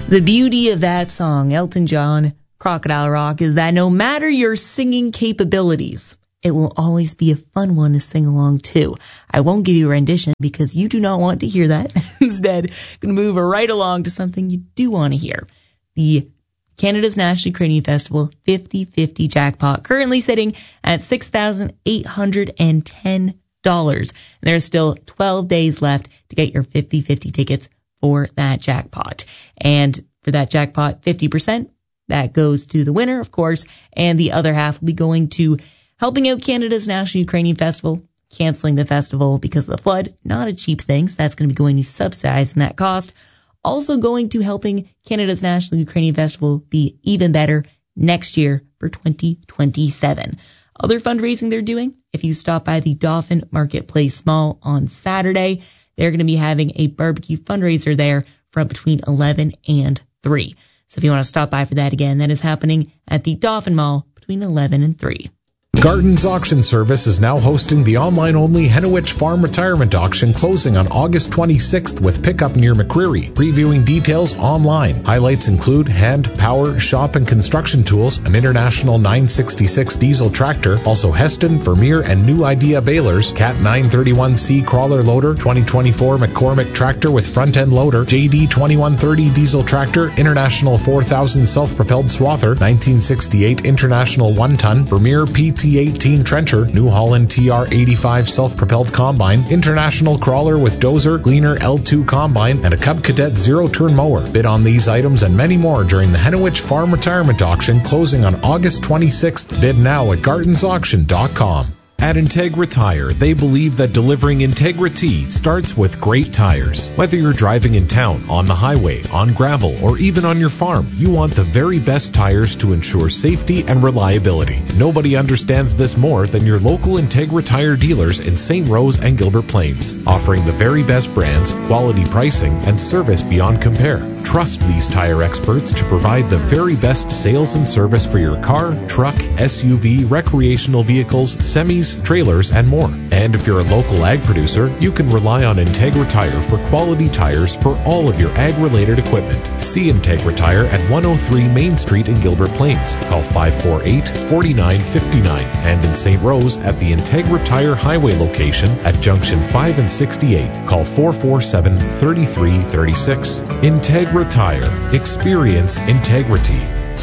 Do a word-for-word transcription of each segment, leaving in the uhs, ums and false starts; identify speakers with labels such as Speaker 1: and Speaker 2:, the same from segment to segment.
Speaker 1: The beauty of that song, Elton John, Crocodile Rock, is that no matter your singing capabilities, it will always be a fun one to sing along to. I won't give you a rendition because you do not want to hear that. Instead, going to move right along to something you do want to hear. The Canada's National Ukrainian Festival fifty-fifty jackpot, currently sitting at six thousand eight hundred ten dollars. And there are still twelve days left to get your fifty-fifty tickets for that jackpot. And for that jackpot, fifty percent, that goes to the winner, of course, and the other half will be going to helping out Canada's National Ukrainian Festival, canceling the festival because of the flood. Not a cheap thing, so that's going to be going to subsidizing that cost. Also going to helping Canada's National Ukrainian Festival be even better next year for twenty twenty-seven. Other fundraising they're doing, if you stop by the Dauphin Marketplace Mall on Saturday, they're going to be having a barbecue fundraiser there from between eleven and three. So if you want to stop by for that again, that is happening at the Dauphin Mall between eleven and three.
Speaker 2: Garden's Auction Service is now hosting the online-only Henowich Farm Retirement Auction closing on August twenty-sixth with pickup near McCreary. Previewing details online. Highlights include hand, power, shop, and construction tools, an International nine sixty-six diesel tractor, also Heston, Vermeer, and New Idea balers, Cat nine thirty-one C crawler loader, twenty twenty-four McCormick tractor with front-end loader, J D twenty-one thirty diesel tractor, International four thousand self-propelled swather, nineteen sixty-eight International one-ton, Vermeer P T eighteen trencher, New Holland T R eighty-five self-propelled combine, International crawler with dozer, Gleaner L two combine, and a Cub Cadet zero-turn mower. Bid on these items and many more during the Henowich Farm Retirement Auction closing on August twenty-sixth. Bid now at gardens auction dot com. At Integra Tire, they believe that delivering integrity starts with great tires. Whether you're driving in town, on the highway, on gravel, or even on your farm, you want the very best tires to ensure safety and reliability. Nobody understands this more than your local Integra Tire dealers in Saint Rose and Gilbert Plains, offering the very best brands, quality pricing, and service beyond compare. Trust these tire experts to provide the very best sales and service for your car, truck, S U V, recreational vehicles, semis, trailers, and more. And if you're a local ag producer, you can rely on Integra Tire for quality tires for all of your ag-related equipment. See Integra Tire at one oh three Main Street in Gilbert Plains. Call five four eight, four nine five nine. And in Saint Rose at the Integra Tire Highway location at Junction five and sixty-eight. Call four four seven, three three three six. Integra Tire. Experience integrity.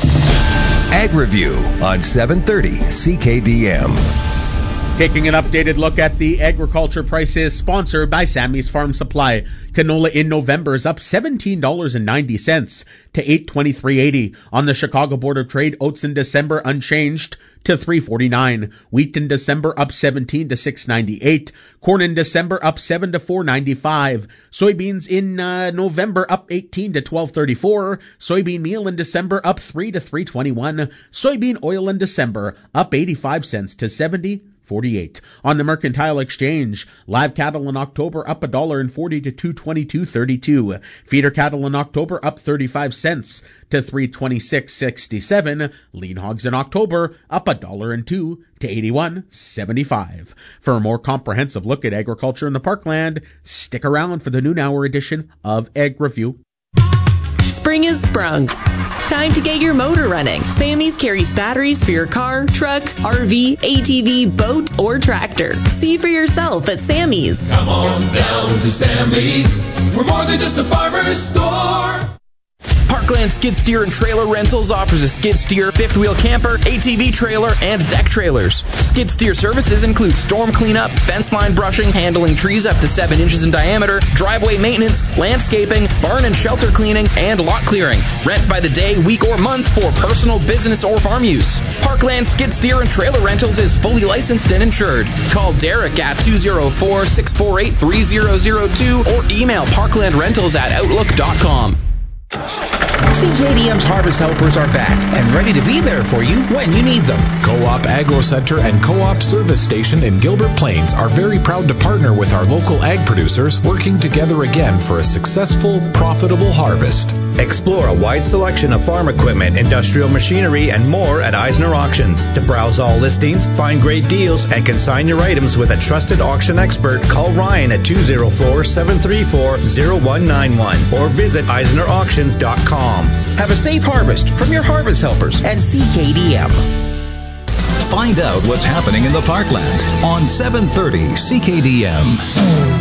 Speaker 3: Ag Review on seven thirty C K D M.
Speaker 4: Taking an updated look at the agriculture prices, sponsored by Sammy's Farm Supply. Canola in November is up seventeen dollars and ninety cents to eight twenty-three eighty. On the Chicago Board of Trade, oats in December unchanged to three forty-nine. Wheat in December up seventeen to six ninety-eight. Corn in December up seven to four ninety-five. Soybeans in uh, November up eighteen to twelve thirty-four. Soybean meal in December up three to three twenty-one. Soybean oil in December up eighty-five cents to seventy forty-eight. On the Mercantile Exchange, live cattle in October up a dollar and forty to two twenty-two thirty-two. Feeder cattle in October up thirty-five cents to three twenty-six sixty-seven. Lean hogs in October up a dollar and two to eighty-one seventy-five. For a more comprehensive look at agriculture in the Parkland, stick around for the noon hour edition of Ag Review.
Speaker 5: Spring is sprung. Time to get your motor running. Sammy's carries batteries for your car, truck, R V, A T V, boat, or tractor. See for yourself at Sammy's.
Speaker 6: Come on down to Sammy's. We're more than just a farmer's store.
Speaker 7: Parkland Skid Steer and Trailer Rentals offers a skid steer, fifth wheel camper, A T V trailer, and deck trailers. Skid steer services include storm cleanup, fence line brushing, handling trees up to seven inches in diameter, driveway maintenance, landscaping, barn and shelter cleaning, and lot clearing. Rent by the day, week, or month for personal, business, or farm use. Parkland Skid Steer and Trailer Rentals is fully licensed and insured. Call Derek at two oh four, six four eight, three oh oh two or email parklandrentals at outlook dot com.
Speaker 8: C K D M's Harvest Helpers are back and ready to be there for you when you need them.
Speaker 2: Co-op Agro Center and Co-op Service Station in Gilbert Plains are very proud to partner with our local ag producers, working together again for a successful, profitable harvest.
Speaker 8: Explore a wide selection of farm equipment, industrial machinery, and more at Eisner Auctions. To browse all listings, find great deals, and consign your items with a trusted auction expert, call Ryan at two oh four, seven three four, oh one nine one or visit eisner auctions dot com. Have a safe harvest from your harvest helpers at C K D M.
Speaker 9: Find out what's happening in the Parkland on seven thirty C K D M.